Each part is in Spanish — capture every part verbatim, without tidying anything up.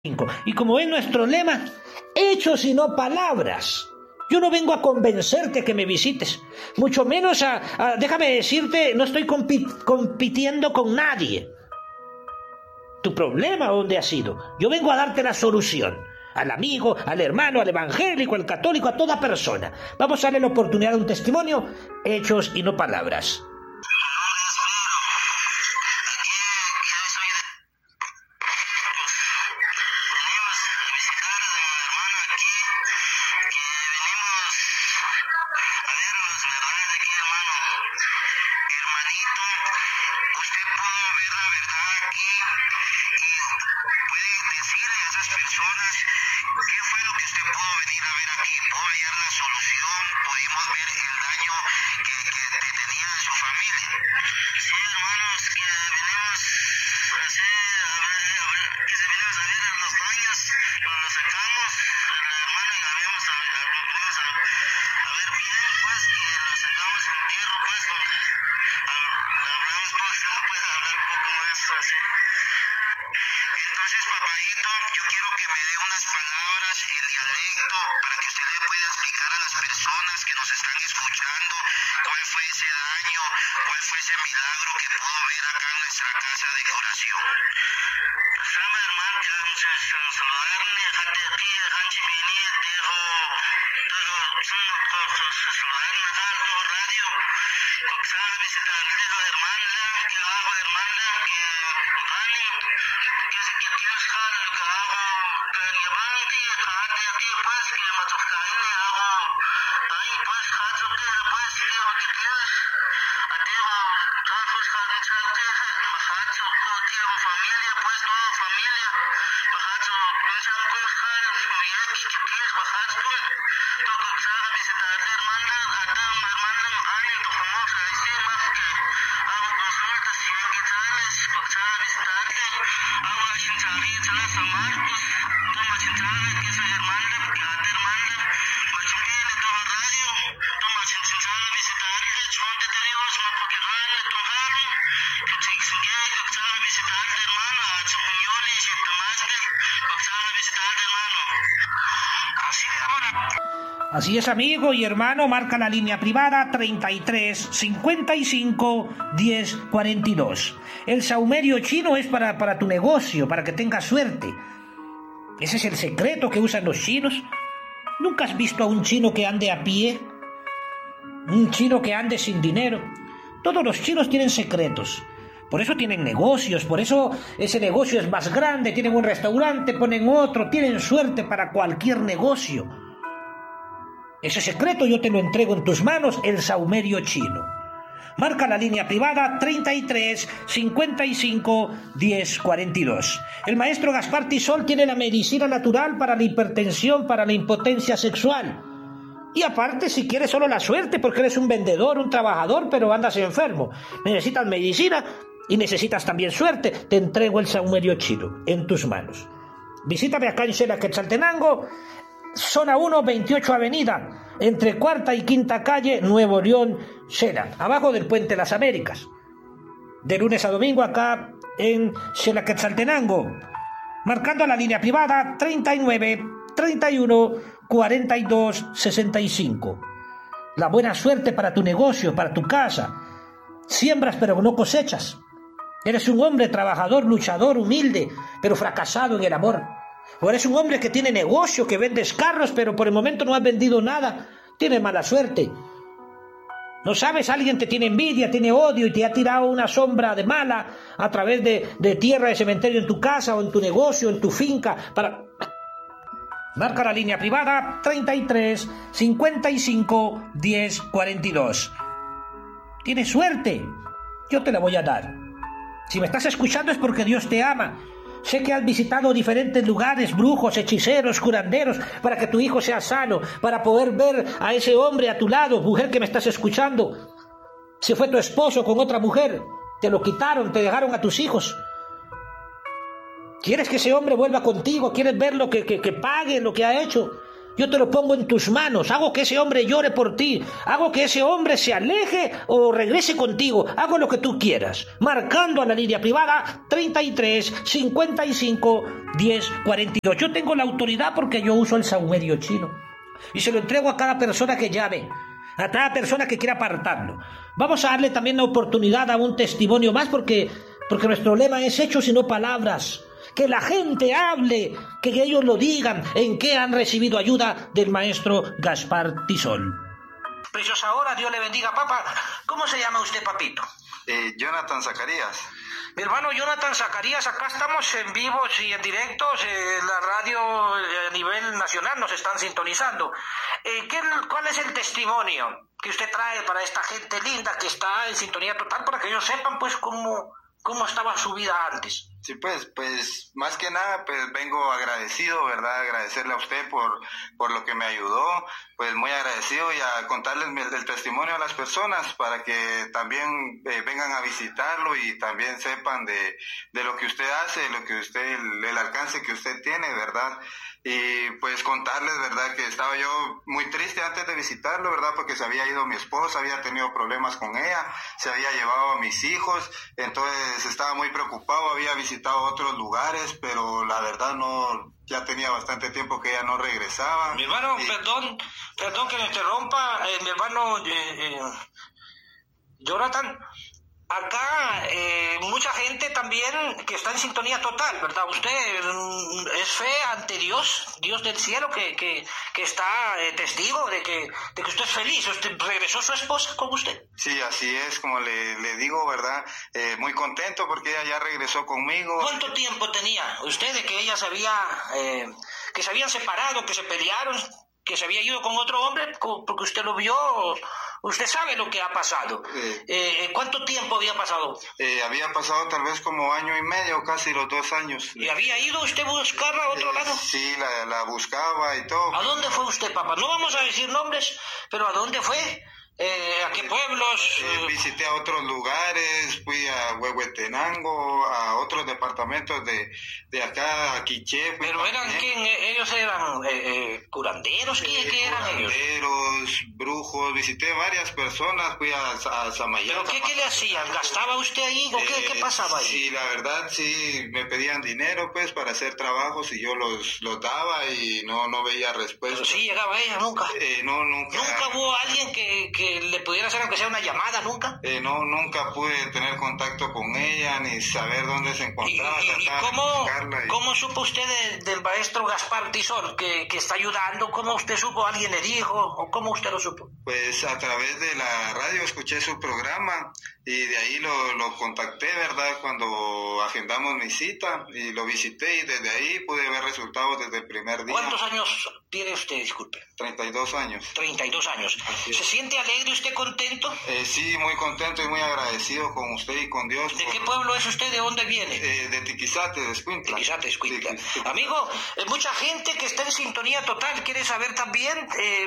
Y como es nuestro lema, hechos y no palabras. Yo no vengo a convencerte a que me visites, mucho menos a, a déjame decirte, no estoy compi- compitiendo con nadie. ¿Tu problema dónde ha sido? Yo vengo a darte la solución. Al amigo, al hermano, al evangélico, al católico, a toda persona. Vamos a darle la oportunidad de un testimonio, hechos y no palabras. Entonces, papadito, yo quiero que me dé unas palabras en dialecto para que usted le pueda explicar a las personas que nos están escuchando cuál fue ese daño, cuál fue ese milagro que pudo ver acá en nuestra casa de curación. Sama hermano, ya saludarle, jate aquí, hanchi mini, dejo, dejo, son saludarle acá, no radio, coxada, visitar, dejo hermana, que hago hermana, que vale, que se que tienes jala, lo que hago, que llevante, jate aquí, pues, que matofcaine hago, ahí, pues, jate, que pues, que lo que tienes, a ti, ya, pues, jate, jate, majacho, tío, familia, pues, toda familia, majacho, pues, algo, jale, familia, que tienes, majacho, pues, todo coxada, visitarle, hermana, a ti, hermana, alguien, tu famoso, ahí sí, más que hago consultas, cien quetzales, coxada, visitarle, hago a chinchari, chala, samarcos, toma chinchale, que soy hermana, que a ti, hermana, machumbiene, toma radio, toma chinchale, visitarle, chonte de Dios, mapoquirale, tojaro, que chixingue, coxada, visitarle, hermano, a chumuñoli, chiptamaste, coxada, visitarle, hermano. Así de amor. Así es, amigo y hermano, marca la línea privada treinta y tres, cincuenta y cinco, diez, cuarenta y dos. El saumerio chino es para, para tu negocio, para que tengas suerte. Ese es el secreto que usan los chinos. ¿Nunca has visto a un chino que ande a pie? Un chino que ande sin dinero. Todos los chinos tienen secretos. Por eso tienen negocios, por eso ese negocio es más grande, tienen un restaurante, ponen otro, tienen suerte para cualquier negocio. Ese secreto yo te lo entrego en tus manos, el saumerio chino. Marca la línea privada treinta y tres, cincuenta y cinco, diez, cuarenta y dos. El maestro Gaspar Tisol tiene la medicina natural para la hipertensión, para la impotencia sexual. Y aparte, si quieres solo la suerte, porque eres un vendedor, un trabajador, pero andas enfermo, necesitas medicina y necesitas también suerte, te entrego el saumerio chino en tus manos. Visítame acá en Xela Quetzaltenango, zona uno, veintiocho Avenida, entre cuarta y quinta calle, Nuevo León, Xela, abajo del Puente de las Américas. De lunes a domingo acá en Xela Quetzaltenango, marcando la línea privada treinta y nueve, treinta y uno, cuarenta y dos, sesenta y cinco. La buena suerte para tu negocio, para tu casa. Siembras pero no cosechas. Eres un hombre trabajador, luchador, humilde, pero fracasado en el amor. O eres un hombre que tiene negocio, que vendes carros, pero por el momento no has vendido nada. Tienes mala suerte. No sabes, alguien te tiene envidia, tiene odio y te ha tirado una sombra de mala a través de, de tierra de cementerio en tu casa o en tu negocio, en tu finca. Para... Marca la línea privada treinta y tres, cincuenta y cinco, diez, cuarenta y dos. Tienes suerte. Yo te la voy a dar. Si me estás escuchando es porque Dios te ama. Sé que has visitado diferentes lugares, brujos, hechiceros, curanderos, para que tu hijo sea sano, para poder ver a ese hombre a tu lado, mujer que me estás escuchando. Si fue tu esposo con otra mujer, te lo quitaron, te dejaron a tus hijos. ¿Quieres que ese hombre vuelva contigo? ¿Quieres ver lo que, que, que pague lo que ha hecho? yo te lo pongo en tus manos, hago que ese hombre llore por ti, hago que ese hombre se aleje o regrese contigo, hago lo que tú quieras, marcando a la línea privada treinta y tres, cincuenta y cinco, diez, cuarenta y dos. Yo tengo la autoridad porque yo uso el saumerio chino y se lo entrego a cada persona que llame, a cada persona que quiera apartarlo. Vamos a darle también la oportunidad a un testimonio más porque, porque nuestro lema es hechos y no palabras. Que la gente hable, que ellos lo digan, en qué han recibido ayuda del maestro Gaspar Tizol. Preciosa hora, Dios le bendiga, papá. ¿Cómo se llama usted, papito? Eh, Jonathan Zacarías. Mi hermano Jonathan Zacarías, acá estamos en vivos y en directos, eh, la radio eh, a nivel nacional nos están sintonizando. Eh, ¿qué, ¿Cuál es el testimonio que usted trae para esta gente linda que está en sintonía total, para que ellos sepan pues cómo, cómo estaba su vida antes? Sí, pues, pues, más que nada, pues vengo agradecido, ¿verdad? Agradecerle a usted por, por lo que me ayudó, pues muy agradecido y a contarles el, el testimonio a las personas para que también eh, vengan a visitarlo y también sepan de, de lo que usted hace, de lo que usted, el, el alcance que usted tiene, ¿verdad? Y pues contarles, ¿verdad? Que estaba yo muy triste antes de visitarlo, ¿verdad? Porque se había ido mi esposa, había tenido problemas con ella, se había llevado a mis hijos, entonces estaba muy preocupado, había visitado otros lugares, pero la verdad no, ya tenía bastante tiempo que ella no regresaba. Mi hermano, y... perdón, perdón que me interrumpa, eh, mi hermano eh, eh, Jonathan. Acá eh, mucha gente también que está en sintonía total, ¿verdad? Usted mm, es fe ante Dios, Dios del cielo, que, que, que está eh, testigo de que, de que usted es feliz. ¿Usted regresó su esposa con usted? Sí, así es, como le, le digo, ¿verdad? Eh, muy contento porque ella ya regresó conmigo. ¿Cuánto tiempo tenía usted de que ella se había, eh, que se habían separado, que se pelearon, que se había ido con otro hombre? Porque usted lo vio... Usted sabe lo que ha pasado. Eh, eh, ¿Cuánto tiempo había pasado? Eh, había pasado tal vez como año y medio, casi los dos años. ¿Y había ido usted a buscarla a otro eh, lado? Sí, la, la buscaba y todo. ¿A dónde fue usted, papá? No vamos a decir nombres, pero ¿a dónde fue? Eh, ¿A qué pueblos? Eh, visité a otros lugares, fui a Huehuetenango, a otros departamentos de, de acá, a Quiché. ¿Pero eran quién? ¿Ellos eran eh, eh, curanderos? ¿Qué, eh, ¿qué eran ellos? Curanderos, brujos, visité varias personas, fui a, a Samayá. ¿Pero qué, qué le hacían? ¿Gastaba usted ahí o qué, eh, qué pasaba ahí? Sí, la verdad sí, me pedían dinero pues para hacer trabajos y yo los, los daba y no, no veía respuesta. ¿Pero sí llegaba ella? ¿Nunca? Eh, no, nunca. ¿Nunca hubo alguien que, que le pudiera hacer aunque sea una llamada? ¿Nunca? Eh, no, nunca pude tener contacto con ella ni saber dónde se encontraba. ¿Y, y, y cómo, y... cómo supo usted de, del maestro Gaspar Tizol que, que está ayudando? ¿Cómo usted supo? ¿Alguien le dijo? ¿O cómo usted lo supo? Pues a través de la radio escuché su programa y de ahí lo, lo contacté, ¿verdad? Cuando agendamos mi cita y lo visité y desde ahí pude ver resultados desde el primer día. ¿Cuántos años tiene usted, disculpe? treinta y dos años. treinta y dos años. ¿Se siente alegre usted, contento? Eh, sí, muy contento y muy agradecido con usted y con Dios. ¿De por... qué pueblo es usted? ¿De dónde viene? Eh, de Tiquizate, de Escuintla. Tiquizate, Escuintla. Sí, sí. Amigo, eh, mucha gente que está en sintonía total quiere saber también... Eh,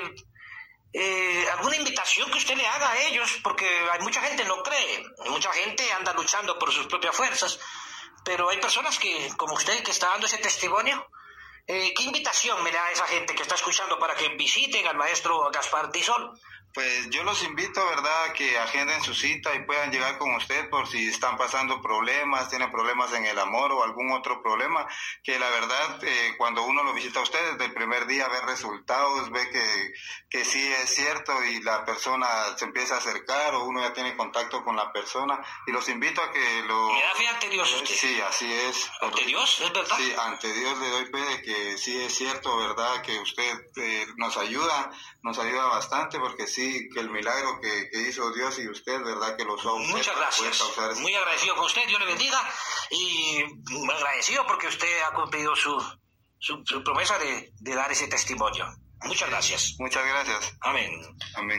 Eh, alguna invitación que usted le haga a ellos, porque hay mucha gente no cree, mucha gente anda luchando por sus propias fuerzas, pero hay personas que, como usted, que está dando ese testimonio. Eh, ¿qué invitación me da a esa gente que está escuchando para que visiten al maestro Gaspar Tizol? Pues yo los invito, ¿verdad?, a que agenden su cita y puedan llegar con usted por si están pasando problemas, tienen problemas en el amor o algún otro problema, que la verdad, eh, cuando uno lo visita a usted desde el primer día ve resultados, ve que, que sí es cierto y la persona se empieza a acercar o uno ya tiene contacto con la persona y los invito a que lo... ¿Me da fe ante Dios usted? Sí, así es. ¿Ante Dios? ¿Es verdad? Sí, ante Dios le doy fe de que sí es cierto, ¿verdad?, que usted eh, nos ayuda, nos ayuda bastante porque sí, que el milagro que, que hizo Dios y usted, ¿verdad?, que lo usó. Muchas gracias. Muy agradecido con usted, Dios le bendiga, y agradecido porque usted ha cumplido su, su, su promesa de, de dar ese testimonio. Muchas gracias. Muchas gracias. Amén. Amén.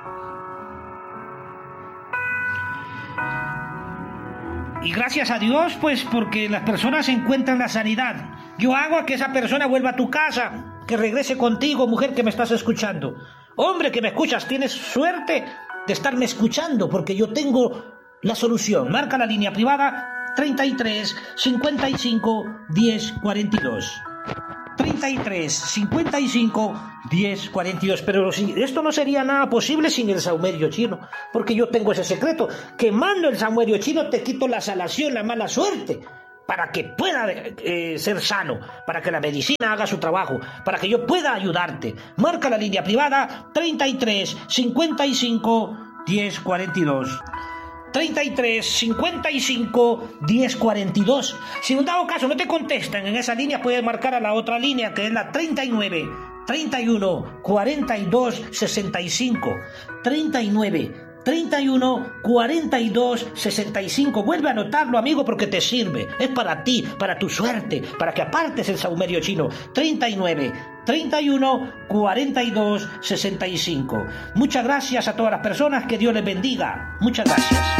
Y gracias a Dios, pues, porque las personas encuentran la sanidad. Yo hago a que esa persona vuelva a tu casa, que regrese contigo, mujer que me estás escuchando. Hombre que me escuchas, tienes suerte de estarme escuchando, porque yo tengo la solución. Marca la línea privada treinta y tres, cincuenta y cinco, diez, cuarenta y dos. treinta y tres, cincuenta y cinco, diez, cuarenta y dos. Pero si, esto no sería nada posible sin el saumerio chino, porque yo tengo ese secreto. Quemando el saumerio chino te quito la salación, la mala suerte, para que pueda eh, ser sano, para que la medicina haga su trabajo, para que yo pueda ayudarte. Marca la línea privada treinta y tres, cincuenta y cinco, diez, cuarenta y dos. treinta y tres, cincuenta y cinco, diez, cuarenta y dos. Si en un dado caso no te contestan en esa línea, puedes marcar a la otra línea, que es la treinta y nueve, treinta y uno, cuarenta y dos, sesenta y cinco. treinta y nueve, treinta y uno, cuarenta y dos, sesenta y cinco. Vuelve a anotarlo, amigo, porque te sirve. Es para ti, para tu suerte, para que apartes el saumerio chino. treinta y nueve, treinta y uno, cuarenta y dos, sesenta y cinco. Muchas gracias a todas las personas. Que Dios les bendiga. Muchas gracias.